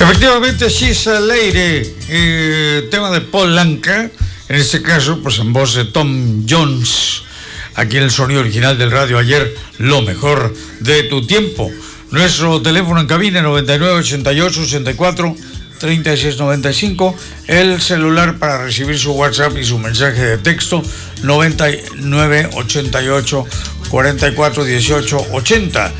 Efectivamente, She's a Lady, tema de Paul Anka, en este caso, pues en voz de Tom Jones, aquí en el sonido original del Radio Ayer, lo mejor de tu tiempo. Nuestro teléfono en cabina 9988-84-3695, el celular para recibir su WhatsApp y su mensaje de texto 9988-441880,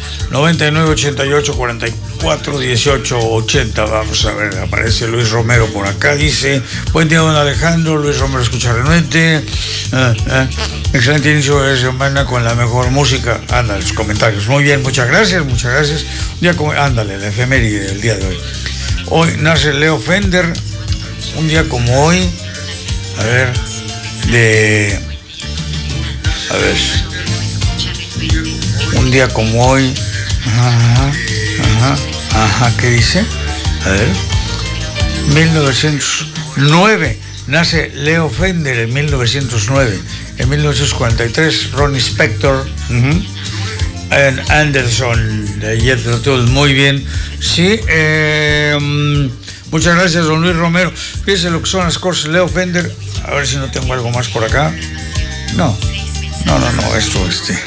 9988-441880. Vamos a ver, aparece Luis Romero por acá, dice: buen día, don Alejandro. Luis Romero escucha renuente. Excelente inicio de semana con la mejor música. Anda, los comentarios. Muy bien, muchas gracias, muchas gracias. Ya ándale, la efeméride del día de hoy. Hoy nace Leo Fender, un día como hoy. A ver, un día como hoy. ¿Qué dice? A ver, 1909. Nace Leo Fender en 1909. En 1943, Ronnie Spector, Anderson de Jethro Tull. Muy bien. Sí, muchas gracias, don Luis Romero. Fíjese lo que son las cosas. Leo Fender, a ver si no tengo algo más por acá. No, esto,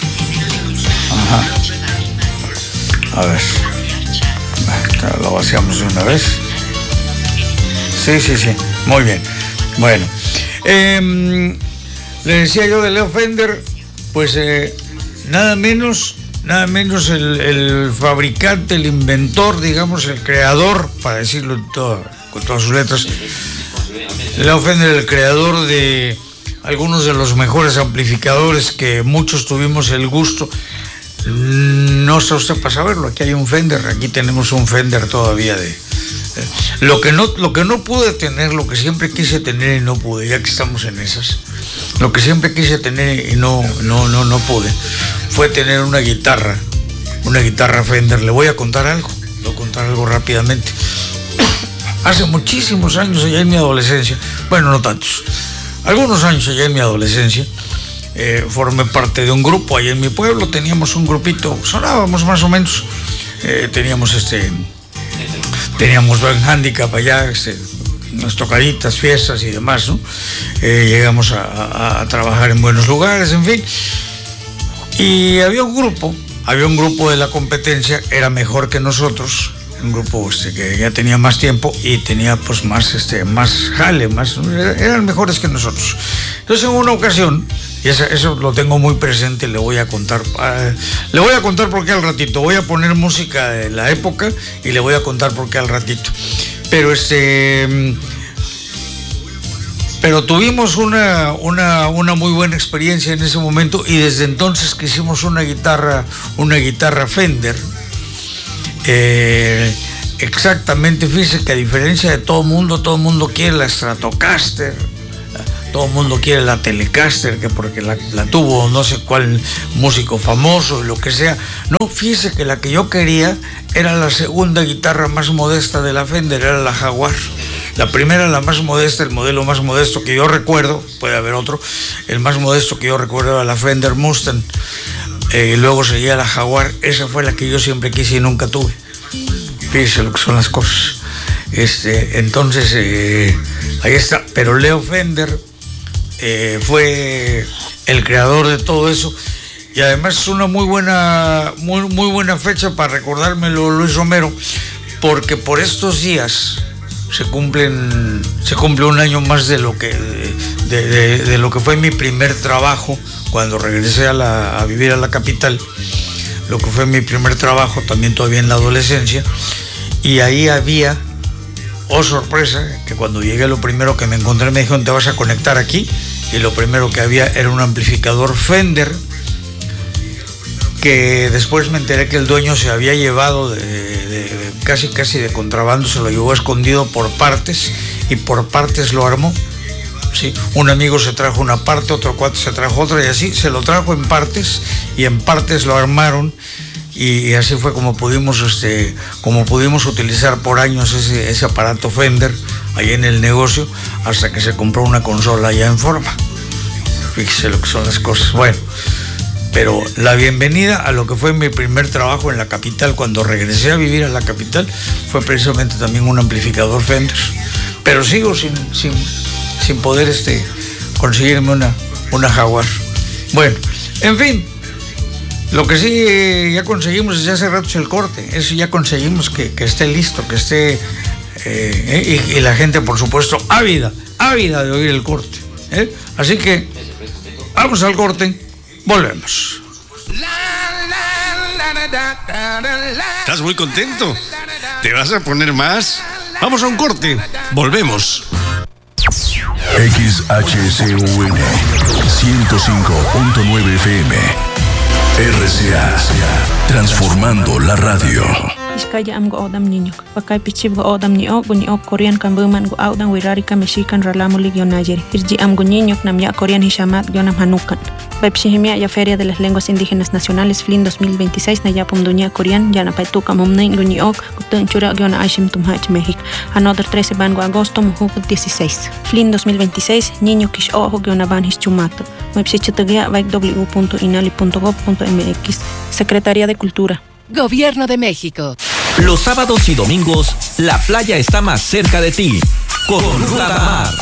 A ver, lo vaciamos de una vez. Sí, muy bien. Bueno, le decía yo de Leo Fender, pues nada menos el fabricante, el inventor, digamos, el creador, para decirlo con todas sus letras. Leo Fender, el creador de algunos de los mejores amplificadores que muchos tuvimos el gusto. No está usted para saberlo, aquí hay un Fender, aquí tenemos un Fender todavía lo que no pude tener, lo que siempre quise tener y no pude, ya que estamos en esas. Lo que siempre quise tener y no pude fue tener una guitarra Fender. Le voy a contar algo rápidamente. Hace muchísimos años, allá en mi adolescencia, bueno, no tantos, algunos años allá en mi adolescencia, formé parte de un grupo allá en mi pueblo. Teníamos un grupito, sonábamos más o menos, teníamos buen handicap allá, unas tocaditas, fiestas y demás, ¿no? Llegamos a trabajar en buenos lugares, en fin. Y había un grupo de la competencia, era mejor que nosotros, un grupo que ya tenía más tiempo y tenía pues más jale, eran mejores que nosotros. Entonces, en una ocasión, y eso lo tengo muy presente, le voy a contar por qué al ratito. Voy a poner música de la época y le voy a contar por qué al ratito. Pero tuvimos una muy buena experiencia en ese momento, y desde entonces que hicimos una guitarra Fender. Exactamente, fíjese que a diferencia de todo mundo quiere la Stratocaster, todo el mundo quiere la Telecaster, que porque la tuvo no sé cuál músico famoso, lo que sea. No, fíjese que la que yo quería era la segunda guitarra más modesta de la Fender, era la Jaguar. La primera, la más modesta, el modelo más modesto que yo recuerdo, puede haber otro, el más modesto que yo recuerdo era la Fender Mustang. Luego seguía la Jaguar. Esa fue la que yo siempre quise y nunca tuve. Fíjese lo que son las cosas. Entonces, ahí está. Pero Leo Fender fue el creador de todo eso, y además es una muy buena fecha para recordármelo, Luis Romero, porque por estos días se cumple un año más de lo que fue mi primer trabajo cuando regresé a vivir a la capital. Lo que fue mi primer trabajo, también todavía en la adolescencia, y ahí había, oh sorpresa, que cuando llegué lo primero que me encontré, me dijeron: te vas a conectar aquí, y lo primero que había era un amplificador Fender, que después me enteré que el dueño se había llevado casi de contrabando, se lo llevó escondido por partes, y por partes lo armó. Sí, un amigo se trajo una parte, otro cuate se trajo otra, y así se lo trajo en partes, y en partes lo armaron, y así fue como pudimos utilizar por años ese aparato Fender ahí en el negocio, hasta que se compró una consola ya en forma. Fíjese lo que son las cosas. Bueno, pero la bienvenida a lo que fue mi primer trabajo en la capital, cuando regresé a vivir a la capital, fue precisamente también un amplificador Fender. Pero sigo sin poder conseguirme una Jaguar. Bueno, en fin, lo que sí ya conseguimos desde hace rato es el corte. Eso ya conseguimos que esté listo, que esté... y la gente, por supuesto, ávida de oír el corte. Así que vamos al corte, volvemos. ¿Estás muy contento? ¿Te vas a poner más? Vamos a un corte, volvemos. XHCUN 105.9 FM RCA, transformando la radio. Iskaya am go odam niñok. Pakai pichib go odam niok Korean kan buman go audan wirari ka mexican ralamu ligio Nayer. Irji am go niñok nam ya Korean hishamat gionam hanukan. Pepsihimia ya Feria de las Lenguas Indígenas Nacionales FLIN 2026 na yapum dunia Korean ya na paituka mumnain go niok kutun chura giona aishim tumhach México. Another 13 ban go agosto muhu 16. FLIN 2026 niño kish ojo giona ban his chumato. Mepsichitagia www.inali.gov.mx. Secretaría de Cultura. Gobierno de México. Los sábados y domingos, la playa está más cerca de ti. Con Ruta Mar.